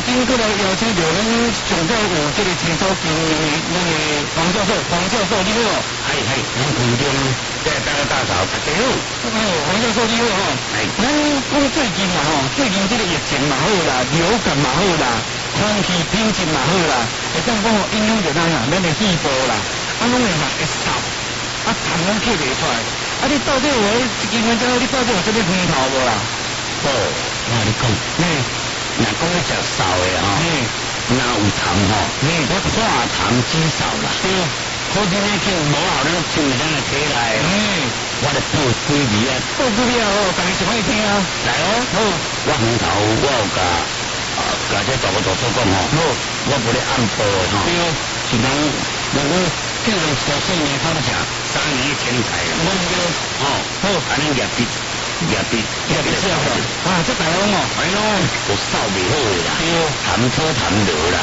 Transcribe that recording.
今过来邀请到咱上早有这个青草区那个黄教授，你好。 咱空中在大家大嫂大家好。 黄教授你好吼。咱讲最近嘛吼，最近这个疫情嘛好啦，流感嘛好啦，空气品质嘛好啦，会当讲吼影响着咱啦，咱的肺部啦，拢会扫，痰拢吸袂出来。你到底有今晚你到底有这个偏头无啦？ 我跟你讲，若讲要食扫的吼，哪有痰吼？我化痰止扫啦。好几年去无效咱进入咱的体内。我来报几味啊！ 报几味哦，大家想爱听啊！ 来哦，好，我红头我有甲这大哥大叔讲吼，我不咧按报的吼，是讲叫人14年考试，3年的天才啦。好，安尼业毕这大龙哦， 都扫袂好的啦，痰出痰落啦。